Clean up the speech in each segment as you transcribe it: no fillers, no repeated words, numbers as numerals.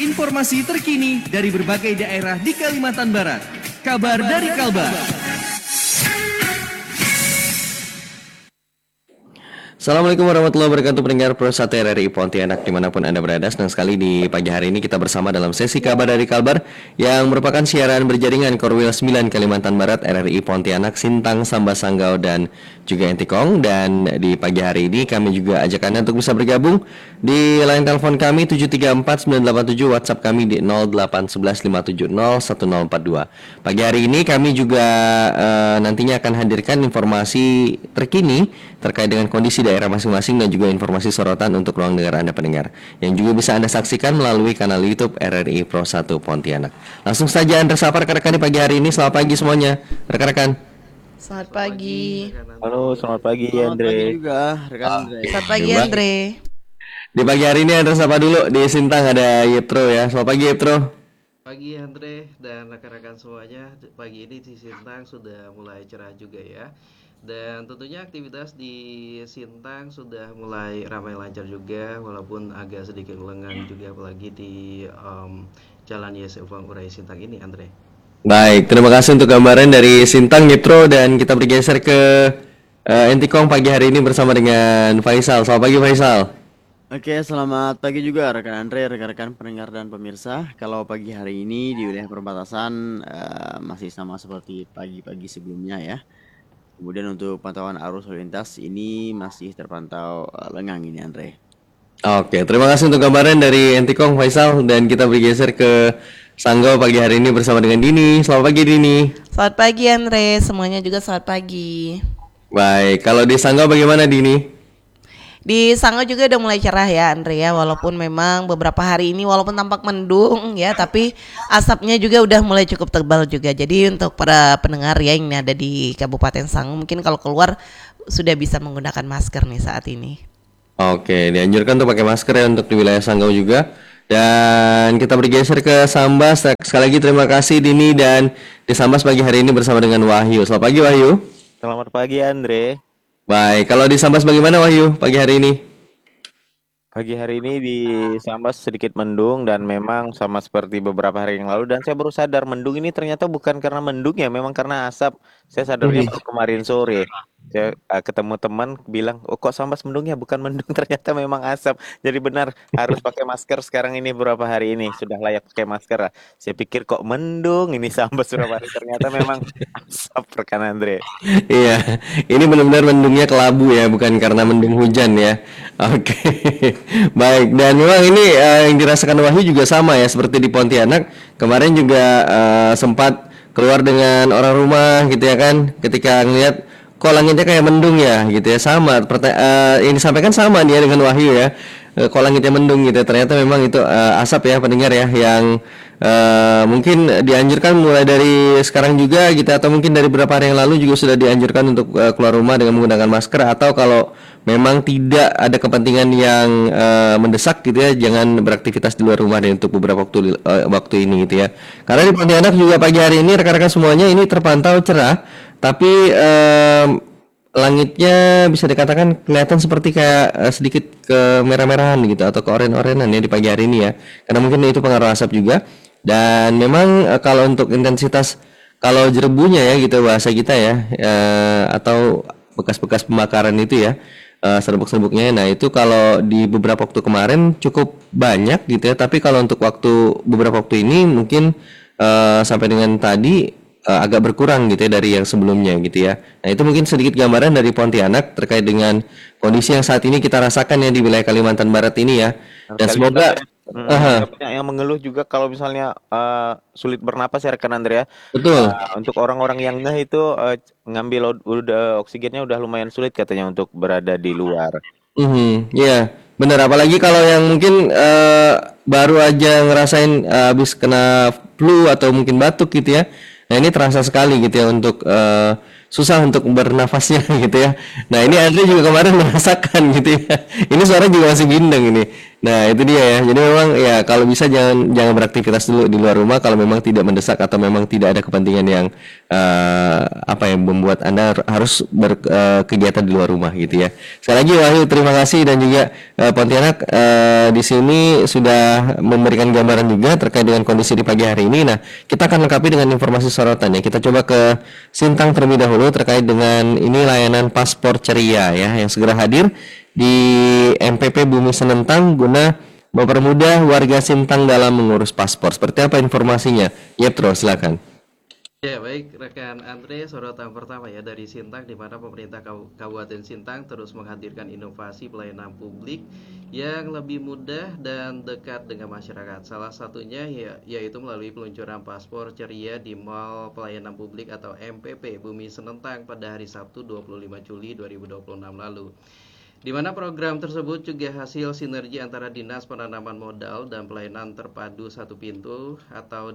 informasi terkini dari berbagai daerah di Kalimantan Barat. Kabar dari Kalbar. Assalamualaikum warahmatullahi wabarakatuh, pendengar Pro 1 RRI Pontianak dimanapun Anda berada. Senang sekali di pagi hari ini kita bersama dalam sesi kabar dari Kalbar yang merupakan siaran berjaringan Korwil 9 Kalimantan Barat, RRI Pontianak, Sintang, Sambas Sanggau, dan juga Entikong. Dan di pagi hari ini kami juga ajak Anda untuk bisa bergabung di line telepon kami 734-987, WhatsApp kami di 0811-570-1042. Pagi hari ini kami juga nantinya akan hadirkan informasi terkini terkait dengan kondisi daerah masing-masing dan juga informasi sorotan untuk ruang dengar Anda pendengar yang juga bisa Anda saksikan melalui kanal YouTube RRI Pro 1 Pontianak. Langsung saja Anda sapa rekan-rekan di pagi hari ini. Selamat pagi semuanya rekan-rekan. Selamat pagi. Halo, selamat pagi Selamat Andre. pagi juga, rekan Andre. Selamat pagi Andre. Di pagi hari ini Anda sapa dulu di Sintang ada Yeptro ya. Selamat pagi Yeptro. Pagi Andre dan rekan-rekan semuanya, pagi ini di Sintang sudah mulai cerah juga ya. Dan tentunya aktivitas di Sintang sudah mulai ramai lancar juga, walaupun agak sedikit lengang juga, apalagi di Jalan Yesef Urai Sintang ini, Andre. Baik, terima kasih untuk gambaran dari Sintang Yeptro, dan kita bergeser ke Entikong pagi hari ini bersama dengan Faisal. Selamat pagi Faisal. Oke, selamat pagi juga rekan Andre, rekan-rekan pendengar dan pemirsa. Kalau pagi hari ini di wilayah perbatasan masih sama seperti pagi-pagi sebelumnya ya. Kemudian untuk pantauan arus lalu lintas ini masih terpantau lengang ini Andre. Oke, terima kasih untuk gambaran dari Entikong Faisal, dan kita bergeser ke Sanggau pagi hari ini bersama dengan Dini. Selamat pagi Dini. Selamat pagi Andre, semuanya juga selamat pagi. Baik, kalau di Sanggau bagaimana Dini? Di Sanggau juga udah mulai cerah ya Andre ya, walaupun memang beberapa hari ini walaupun tampak mendung ya, tapi asapnya juga udah mulai cukup tebal juga. Jadi untuk para pendengar ya yang ada di Kabupaten Sanggau, mungkin kalau keluar sudah bisa menggunakan masker nih saat ini. Oke, dianjurkan untuk pakai masker ya untuk di wilayah Sanggau juga. Dan kita bergeser ke Sambas. Sekali lagi terima kasih Dini, dan di Sambas pagi hari ini bersama dengan Wahyu. Selamat pagi Wahyu. Selamat pagi Andre. Baik, kalau di Sambas bagaimana Wahyu pagi hari ini? Pagi hari ini di Sambas sedikit mendung dan memang sama seperti beberapa hari yang lalu, dan saya baru sadar mendung ini ternyata bukan karena mendung ya, memang karena asap. Saya sadarnya baru kemarin sore. Saya ketemu teman bilang, "Oh kok Sambas mendung ya?" Bukan mendung, ternyata memang asap. Jadi benar harus pakai masker sekarang ini, beberapa hari ini sudah layak pakai masker lah. Saya pikir kok mendung ini Sambas beberapa hari, ternyata memang asap rekan Andre. Iya, ini benar-benar mendungnya kelabu ya, bukan karena mendung hujan ya. Oke, baik. Dan memang ini yang dirasakan Wahyu juga sama ya, seperti di Pontianak. Kemarin juga sempat keluar dengan orang rumah gitu ya kan, ketika ngeliat kok langitnya kayak mendung ya gitu ya. Sama yang disampaikan sama nih ya dengan Wahyu ya. Kok langitnya mendung gitu, ternyata memang itu asap ya pendengar ya, yang mungkin dianjurkan mulai dari sekarang juga gitu, atau mungkin dari beberapa hari yang lalu juga sudah dianjurkan untuk keluar rumah dengan menggunakan masker, atau kalau memang tidak ada kepentingan yang mendesak gitu ya, jangan beraktivitas di luar rumah deh untuk beberapa waktu ini gitu ya. Karena di Pontianak juga pagi hari ini rekan-rekan semuanya ini terpantau cerah, tapi langitnya bisa dikatakan kelihatan seperti kayak sedikit kemerah-merahan gitu, atau ke oren-orenan ya di pagi hari ini ya, karena mungkin itu pengaruh asap juga. Dan memang kalau untuk intensitas, kalau jerebunya ya gitu bahasa kita ya, atau bekas-bekas pembakaran itu ya, serbuk-serbuknya, nah itu kalau di beberapa waktu kemarin cukup banyak gitu ya, tapi kalau untuk beberapa waktu ini mungkin sampai dengan tadi agak berkurang gitu ya dari yang sebelumnya gitu ya. Nah itu mungkin sedikit gambaran dari Pontianak terkait dengan kondisi yang saat ini kita rasakan ya di wilayah Kalimantan Barat ini ya. Dan semoga banyak yang mengeluh juga kalau misalnya sulit bernapas ya rekan Andre ya. betul. Untuk orang-orang yang itu ngambil oksigennya udah lumayan sulit katanya untuk berada di luar. Ya benar, apalagi kalau yang mungkin baru aja ngerasain habis kena flu atau mungkin batuk gitu ya. Nah ini terasa sekali gitu ya untuk susah untuk bernafasnya gitu ya. Nah ini Andre juga kemarin merasakan gitu ya. Ini suara juga masih bindeng ini. Nah itu dia ya. Jadi memang ya kalau bisa jangan beraktivitas dulu di luar rumah kalau memang tidak mendesak atau memang tidak ada kepentingan yang apa yang membuat Anda harus berkegiatan di luar rumah gitu ya. Sekali lagi Wahyu terima kasih dan juga Pontianak di sini sudah memberikan gambaran juga terkait dengan kondisi di pagi hari ini. Nah kita akan lengkapi dengan informasi sorotan ya. Kita coba ke Sintang terlebih dahulu terkait dengan ini layanan paspor ceria ya yang segera hadir di MPP Bumi Senentang guna mempermudah warga Sintang dalam mengurus paspor. Seperti apa informasinya? Yeptro, silakan. Ya baik rekan Andre, sorotan pertama ya dari Sintang di mana pemerintah Kabupaten Sintang terus menghadirkan inovasi pelayanan publik yang lebih mudah dan dekat dengan masyarakat. Salah satunya yaitu melalui peluncuran paspor ceria di Mall Pelayanan Publik atau MPP Bumi Senentang pada hari Sabtu 25 Juli 2026 lalu. Di mana program tersebut juga hasil sinergi antara Dinas Penanaman Modal dan Pelayanan Terpadu Satu Pintu atau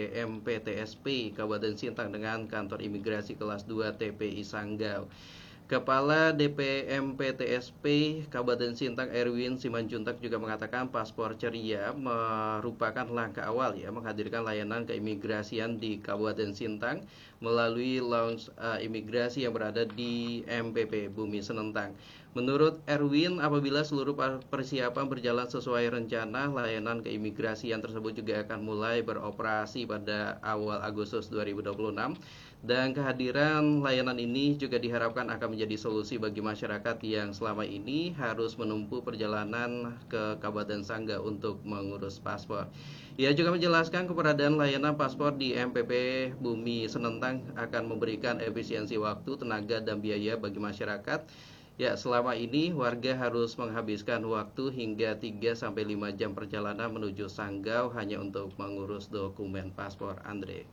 DPMPTSP Kabupaten Sintang dengan Kantor Imigrasi Kelas 2 TPI Sanggau. Kepala DPMPTSP Kabupaten Sintang Erwin Simanjuntak juga mengatakan paspor ceria merupakan langkah awal ya menghadirkan layanan keimigrasian di Kabupaten Sintang melalui lounge imigrasi yang berada di MPP Bumi Senentang. Menurut Erwin, apabila seluruh persiapan berjalan sesuai rencana, layanan keimigrasian tersebut juga akan mulai beroperasi pada awal Agustus 2026. Dan kehadiran layanan ini juga diharapkan akan menjadi solusi bagi masyarakat yang selama ini harus menempuh perjalanan ke Kabupaten Sanggau untuk mengurus paspor. Ia juga menjelaskan keberadaan layanan paspor di MPP Bumi Senentang akan memberikan efisiensi waktu, tenaga, dan biaya bagi masyarakat. Ya, selama ini warga harus menghabiskan waktu hingga 3-5 jam perjalanan menuju Sanggau hanya untuk mengurus dokumen paspor. Andre.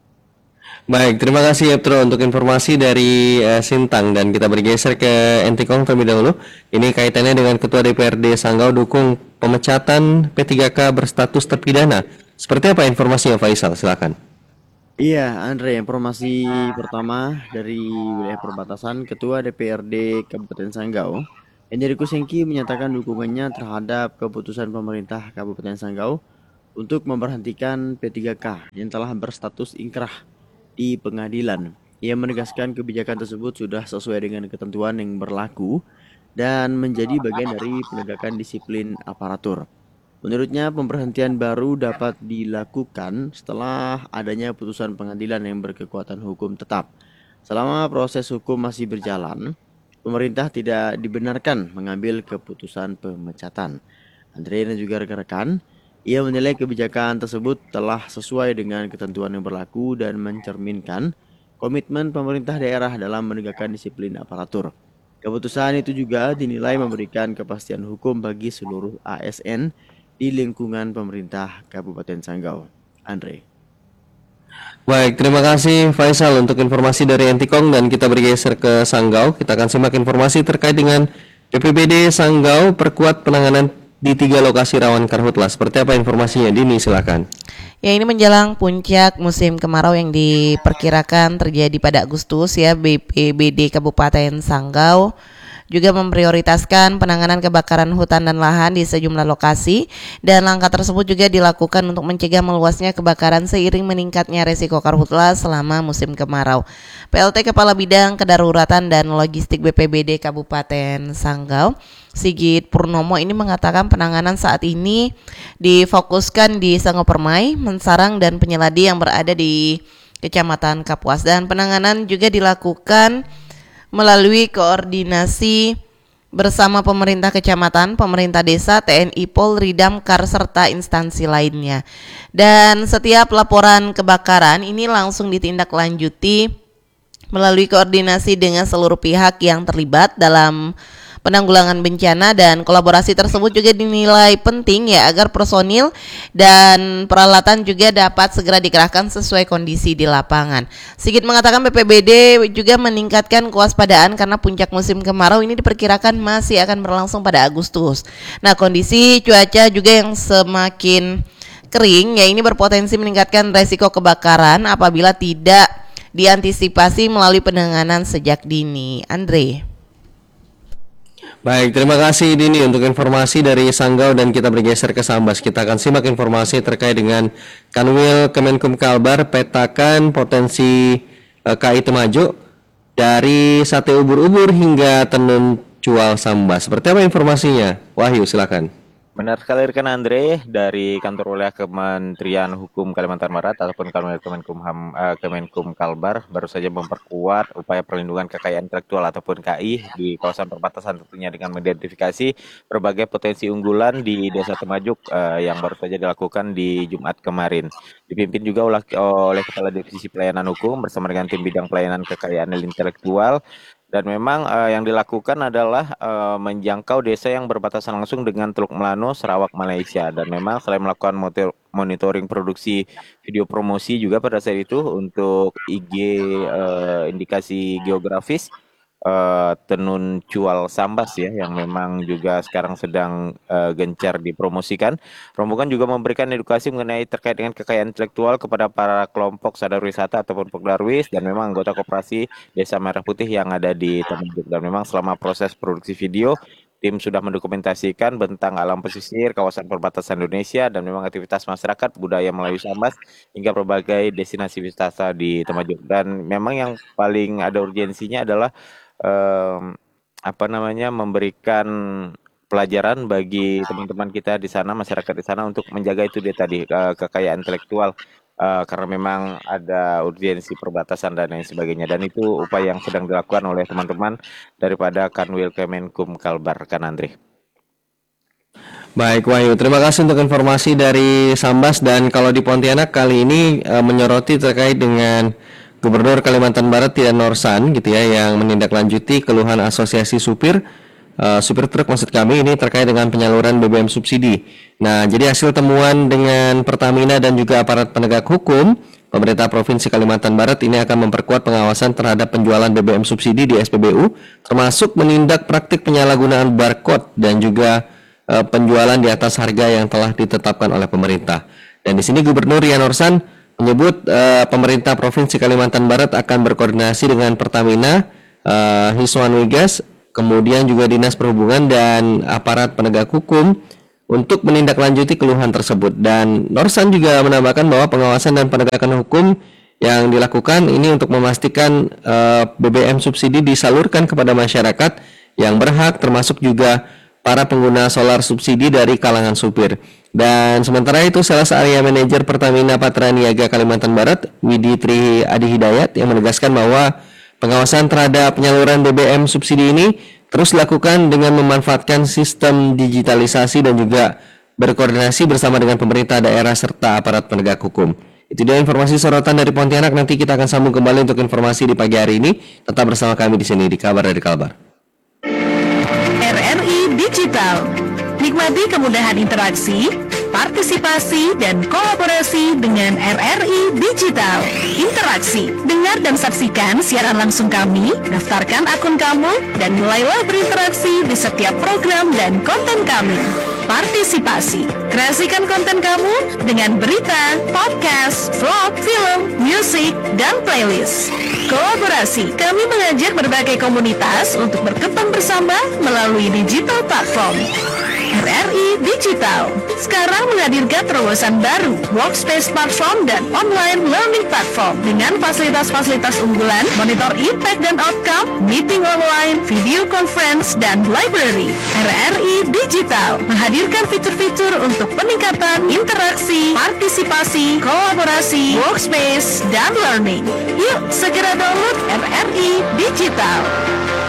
Baik, terima kasih Yeptro untuk informasi dari Sintang dan kita bergeser ke Entikong terlebih dahulu. Ini kaitannya dengan Ketua DPRD Sanggau dukung pemecatan P3K berstatus terpidana. Seperti apa informasinya Faisal? Silakan. Iya, Andre, informasi pertama dari wilayah perbatasan, Ketua DPRD Kabupaten Sanggau, Enrico Sengki menyatakan dukungannya terhadap keputusan pemerintah Kabupaten Sanggau untuk memberhentikan P3K yang telah berstatus ingkrah di pengadilan. Ia menegaskan kebijakan tersebut sudah sesuai dengan ketentuan yang berlaku dan menjadi bagian dari penegakan disiplin aparatur. Menurutnya, pemberhentian baru dapat dilakukan setelah adanya putusan pengadilan yang berkekuatan hukum tetap. Selama proses hukum masih berjalan, pemerintah tidak dibenarkan mengambil keputusan pemecatan. Andre dan juga rekan-rekan, ia menilai kebijakan tersebut telah sesuai dengan ketentuan yang berlaku dan mencerminkan komitmen pemerintah daerah dalam menegakkan disiplin aparatur. Keputusan itu juga dinilai memberikan kepastian hukum bagi seluruh ASN di lingkungan pemerintah Kabupaten Sanggau. Andre. Baik, terima kasih Faisal untuk informasi dari Entikong dan kita bergeser ke Sanggau. Kita akan simak informasi terkait dengan BPBD Sanggau perkuat penanganan di 3 lokasi rawan karhutlah. Seperti apa informasinya? Dini, silakan. Ya, ini menjelang puncak musim kemarau yang diperkirakan terjadi pada Agustus ya. BPBD Kabupaten Sanggau juga memprioritaskan penanganan kebakaran hutan dan lahan di sejumlah lokasi dan langkah tersebut juga dilakukan untuk mencegah meluasnya kebakaran seiring meningkatnya resiko karhutlah selama musim kemarau. PLT Kepala Bidang Kedaruratan dan Logistik BPBD Kabupaten Sanggau, Sigit Purnomo ini mengatakan penanganan saat ini difokuskan di Sanggau Permai, Mensarang dan Penyeladi yang berada di Kecamatan Kapuas dan penanganan juga dilakukan melalui koordinasi bersama pemerintah kecamatan, pemerintah desa, TNI Polri, Damkar, serta instansi lainnya. Dan setiap laporan kebakaran ini langsung ditindaklanjuti melalui koordinasi dengan seluruh pihak yang terlibat dalam penanggulangan bencana dan kolaborasi tersebut juga dinilai penting ya agar personil dan peralatan juga dapat segera dikerahkan sesuai kondisi di lapangan. Sigit mengatakan BPBD juga meningkatkan kewaspadaan karena puncak musim kemarau ini diperkirakan masih akan berlangsung pada Agustus. Nah, kondisi cuaca juga yang semakin kering ya ini berpotensi meningkatkan resiko kebakaran apabila tidak diantisipasi melalui penanganan sejak dini. Andre. Baik, terima kasih Dini untuk informasi dari Sanggau dan kita bergeser ke Sambas. Kita akan simak informasi terkait dengan Kanwil Kemenkum Kalbar petakan potensi KI Temajuk dari sate ubur-ubur hingga tenun cual Sambas. Seperti apa informasinya? Wahyu, silakan. Benar sekali rekan Andre, dari kantor wilayah Kementerian Hukum Kalimantan Barat ataupun Kemenkum Kalbar baru saja memperkuat upaya perlindungan kekayaan intelektual ataupun KI di kawasan perbatasan, tentunya dengan mengidentifikasi berbagai potensi unggulan di Desa Temajuk yang baru saja dilakukan di Jumat kemarin. Dipimpin juga oleh Kepala Divisi Pelayanan Hukum bersama dengan tim bidang pelayanan kekayaan intelektual. Dan memang yang dilakukan adalah menjangkau desa yang berbatasan langsung dengan Teluk Melano, Sarawak, Malaysia. Dan memang selain melakukan monitoring produksi video promosi juga pada saat itu untuk IG indikasi geografis tenun cual Sambas ya, yang memang juga sekarang sedang gencar dipromosikan. Rombongan juga memberikan edukasi mengenai terkait dengan kekayaan intelektual kepada para kelompok sadar wisata ataupun Pokdarwis dan memang anggota koperasi Desa Merah Putih yang ada di Temajuk. Dan memang selama proses produksi video, tim sudah mendokumentasikan bentang alam pesisir, kawasan perbatasan Indonesia, dan memang aktivitas masyarakat budaya Melayu Sambas hingga berbagai destinasi wisata di Temajuk. Dan memang yang paling ada urgensinya adalah memberikan pelajaran bagi teman-teman kita di sana, masyarakat di sana untuk menjaga itu dia tadi kekayaan intelektual karena memang ada urgensi perbatasan dan lain sebagainya, dan itu upaya yang sedang dilakukan oleh teman-teman daripada Kanwil Kemenkum Kalbar, kan Andre. Baik Wahyu, terima kasih untuk informasi dari Sambas. Dan kalau di Pontianak kali ini menyoroti terkait dengan Gubernur Kalimantan Barat Tian Norsan gitu ya, yang menindaklanjuti keluhan asosiasi supir truk maksud kami ini terkait dengan penyaluran BBM subsidi. Nah, jadi hasil temuan dengan Pertamina dan juga aparat penegak hukum, pemerintah Provinsi Kalimantan Barat ini akan memperkuat pengawasan terhadap penjualan BBM subsidi di SPBU, termasuk menindak praktik penyalahgunaan barcode dan juga penjualan di atas harga yang telah ditetapkan oleh pemerintah. Dan di sini Gubernur Tian Norsan menyebut pemerintah Provinsi Kalimantan Barat akan berkoordinasi dengan Pertamina, Hiswan Wigas, kemudian juga Dinas Perhubungan dan aparat penegak hukum untuk menindaklanjuti keluhan tersebut. Dan Norsan juga menambahkan bahwa pengawasan dan penegakan hukum yang dilakukan ini untuk memastikan BBM subsidi disalurkan kepada masyarakat yang berhak, termasuk juga para pengguna solar subsidi dari kalangan supir. Dan sementara itu, Sales Area Manager Pertamina Patra Niaga Kalimantan Barat, Widi Tri Adi Hidayat, yang menegaskan bahwa pengawasan terhadap penyaluran BBM subsidi ini terus dilakukan dengan memanfaatkan sistem digitalisasi dan juga berkoordinasi bersama dengan pemerintah daerah serta aparat penegak hukum. Itu dia informasi sorotan dari Pontianak. Nanti kita akan sambung kembali untuk informasi di pagi hari ini. Tetap bersama kami di sini di Kabar dari Kalbar. RRI Digital. Nikmati kemudahan interaksi, partisipasi, dan kolaborasi dengan RRI Digital. Interaksi, dengar dan saksikan siaran langsung kami, daftarkan akun kamu, dan mulailah berinteraksi di setiap program dan konten kami. Partisipasi, kreasikan konten kamu dengan berita, podcast, vlog, film, musik, dan playlist. Kolaborasi, kami mengajak berbagai komunitas untuk berkembang bersama melalui digital platform. RRI Digital sekarang menghadirkan terobosan baru, workspace platform dan online learning platform dengan fasilitas-fasilitas unggulan, monitor impact dan outcome, meeting online, video conference, dan library. RRI Digital menghadirkan fitur-fitur untuk peningkatan interaksi, partisipasi, kolaborasi, workspace, dan learning. Yuk segera download RRI Digital.